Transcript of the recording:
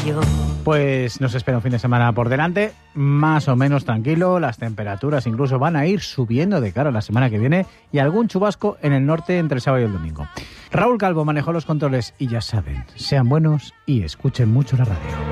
yo. Pues nos espera un fin de semana por delante, más o menos tranquilo, las temperaturas incluso van a ir subiendo de cara a la semana que viene y algún chubasco en el norte entre el sábado y el domingo. Raúl Calvo manejó los controles y ya saben, sean buenos y escuchen mucho la radio.